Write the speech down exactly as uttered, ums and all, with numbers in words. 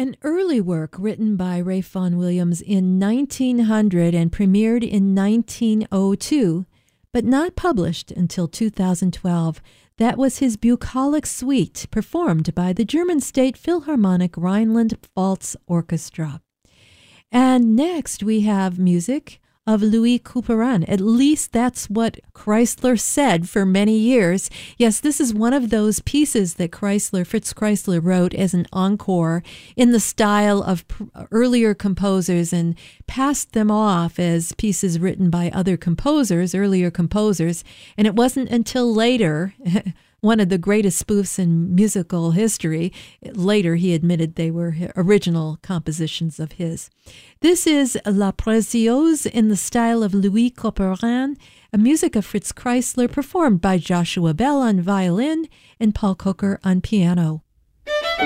An early work written by Ralph Vaughan Williams in nineteen hundred and premiered in nineteen oh two, but not published until two thousand twelve. That was his Bucolic Suite, performed by the German State Philharmonic Rhineland-Pfalz Orchestra. And next we have music of Louis Couperin. At least that's what Chrysler said for many years. Yes, this is one of those pieces that Chrysler, Fritz Chrysler, wrote as an encore in the style of pr- earlier composers and passed them off as pieces written by other composers, earlier composers. And it wasn't until later, one of the greatest spoofs in musical history, later he admitted they were original compositions of his. This is La Précieuse in the style of Louis Couperin, a music of Fritz Chrysler performed by Joshua Bell on violin and Paul Coker on piano.